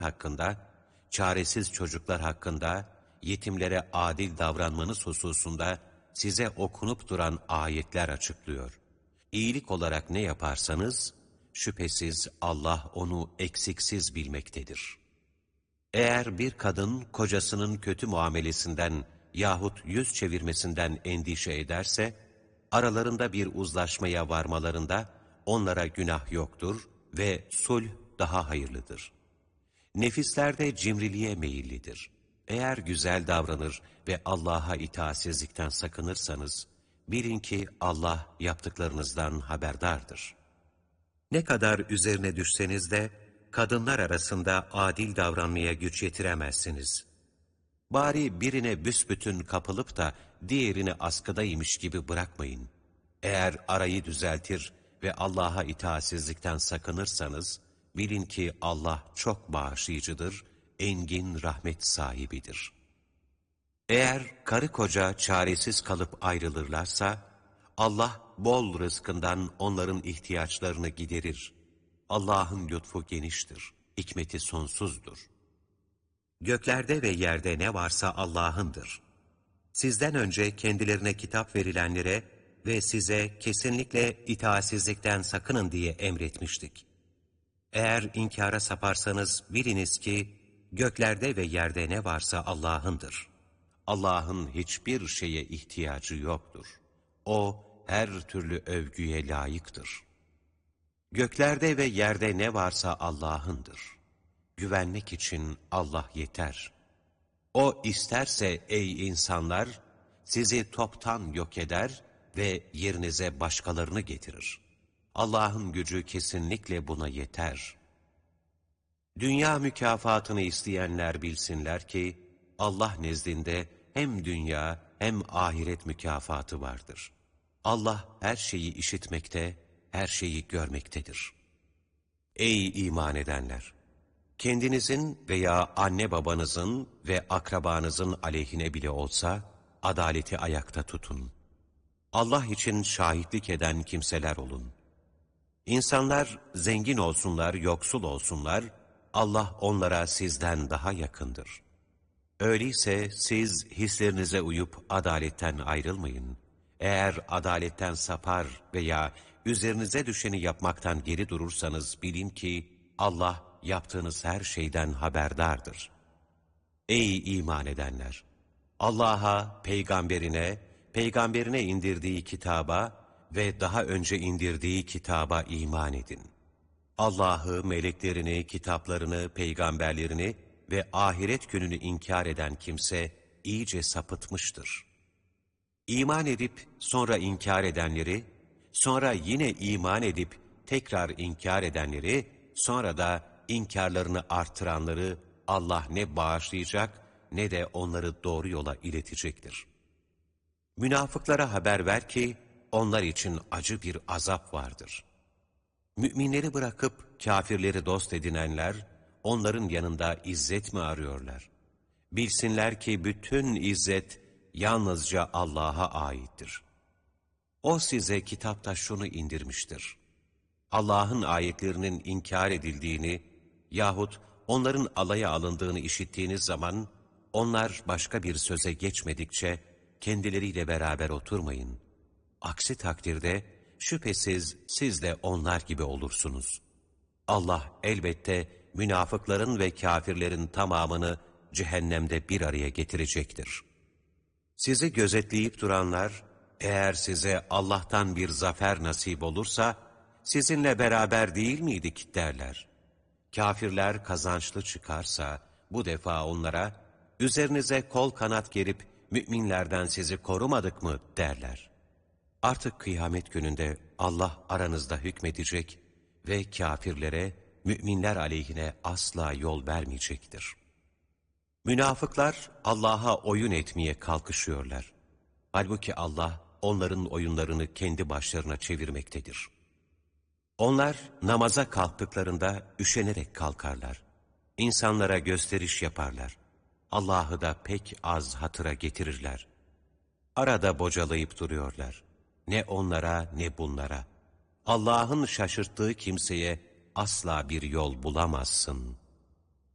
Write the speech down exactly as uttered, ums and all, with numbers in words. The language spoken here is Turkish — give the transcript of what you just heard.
hakkında, çaresiz çocuklar hakkında, yetimlere adil davranmanız hususunda size okunup duran ayetler açıklıyor. İyilik olarak ne yaparsanız, şüphesiz Allah onu eksiksiz bilmektedir. Eğer bir kadın kocasının kötü muamelesinden yahut yüz çevirmesinden endişe ederse, aralarında bir uzlaşmaya varmalarında onlara günah yoktur ve sulh daha hayırlıdır. Nefisler de cimriliğe meyillidir. Eğer güzel davranır ve Allah'a itaatsizlikten sakınırsanız, bilin ki Allah yaptıklarınızdan haberdardır. Ne kadar üzerine düşseniz de, kadınlar arasında adil davranmaya güç yetiremezsiniz. Bari birine büsbütün kapılıp da diğerini askıdaymış gibi bırakmayın. Eğer arayı düzeltir ve Allah'a itaatsizlikten sakınırsanız, bilin ki Allah çok bağışlayıcıdır, engin rahmet sahibidir. Eğer karı koca çaresiz kalıp ayrılırlarsa, Allah bol rızkından onların ihtiyaçlarını giderir. Allah'ın lütfu geniştir, hikmeti sonsuzdur. Göklerde ve yerde ne varsa Allah'ındır. Sizden önce kendilerine kitap verilenlere ve size kesinlikle itaatsizlikten sakının diye emretmiştik. Eğer inkara saparsanız biliniz ki göklerde ve yerde ne varsa Allah'ındır. Allah'ın hiçbir şeye ihtiyacı yoktur. O her türlü övgüye layıktır. Göklerde ve yerde ne varsa Allah'ındır. Güvenmek için Allah yeter. O isterse ey insanlar, sizi toptan yok eder ve yerinize başkalarını getirir. Allah'ın gücü kesinlikle buna yeter. Dünya mükafatını isteyenler bilsinler ki, Allah nezdinde hem dünya hem ahiret mükafatı vardır. Allah her şeyi işitmekte, her şeyi görmektedir. Ey iman edenler! Kendinizin veya anne babanızın ve akrabanızın aleyhine bile olsa, adaleti ayakta tutun. Allah için şahitlik eden kimseler olun. İnsanlar zengin olsunlar, yoksul olsunlar, Allah onlara sizden daha yakındır. Öyleyse siz hislerinize uyup adaletten ayrılmayın. Eğer adaletten sapar veya üzerinize düşeni yapmaktan geri durursanız bilin ki Allah yaptığınız her şeyden haberdardır. Ey iman edenler! Allah'a, peygamberine, peygamberine indirdiği kitaba ve daha önce indirdiği kitaba iman edin. Allah'ı, meleklerini, kitaplarını, peygamberlerini ve ahiret gününü inkar eden kimse iyice sapıtmıştır. İman edip sonra inkar edenleri, sonra yine iman edip tekrar inkar edenleri, sonra da inkarlarını artıranları Allah ne bağışlayacak ne de onları doğru yola iletecektir. Münafıklara haber ver ki onlar için acı bir azap vardır. Müminleri bırakıp kafirleri dost edinenler, onların yanında izzet mi arıyorlar? Bilsinler ki bütün izzet yalnızca Allah'a aittir. O size kitapta şunu indirmiştir. Allah'ın ayetlerinin inkar edildiğini yahut onların alaya alındığını işittiğiniz zaman, onlar başka bir söze geçmedikçe kendileriyle beraber oturmayın. Aksi takdirde şüphesiz siz de onlar gibi olursunuz. Allah elbette münafıkların ve kafirlerin tamamını cehennemde bir araya getirecektir. Sizi gözetleyip duranlar, eğer size Allah'tan bir zafer nasip olursa, sizinle beraber değil miydik derler. Kafirler kazançlı çıkarsa, bu defa onlara, üzerinize kol kanat gerip müminlerden sizi korumadık mı derler. Artık kıyamet gününde Allah aranızda hükmedecek ve kafirlere, müminler aleyhine asla yol vermeyecektir. Münafıklar Allah'a oyun etmeye kalkışıyorlar. Halbuki Allah onların oyunlarını kendi başlarına çevirmektedir. Onlar namaza kalktıklarında üşenerek kalkarlar. İnsanlara gösteriş yaparlar. Allah'ı da pek az hatıra getirirler. Arada bocalayıp duruyorlar. Ne onlara ne bunlara. Allah'ın şaşırttığı kimseye asla bir yol bulamazsın.